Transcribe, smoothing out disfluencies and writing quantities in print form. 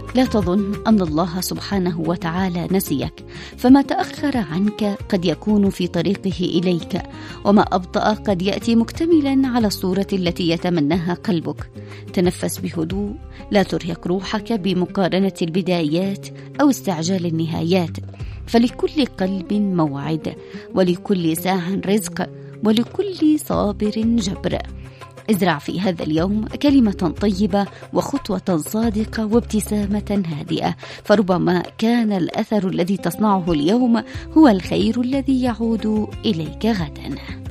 لا تظن أن الله سبحانه وتعالى نسيك، فما تأخر عنك قد يكون في طريقه إليك، وما أبطأ قد يأتي مكتملا على الصورة التي يتمناها قلبك. تنفس بهدوء، لا ترهق روحك بمقارنة البدايات أو استعجال النهايات، فلكل قلب موعد، ولكل ساع رزق، ولكل صابر جبر. ازرع في هذا اليوم كلمة طيبة وخطوة صادقة وابتسامة هادئة، فربما كان الأثر الذي تصنعه اليوم هو الخير الذي يعود إليك غدا.